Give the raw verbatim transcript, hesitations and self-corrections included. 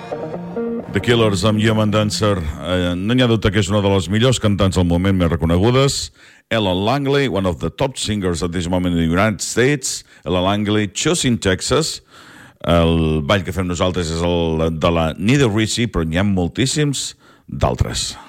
The Killers amb Human Dancer. Eh, no hi ha dubte que és una de les millors cantants al moment més reconegudes. Ellen Langley, one of the top singers at this moment in the United States. Ellen Langley, Choosing Texas. El ball que fem nosaltres és el de la Neither Richie, però n'hi ha moltíssims d'altres.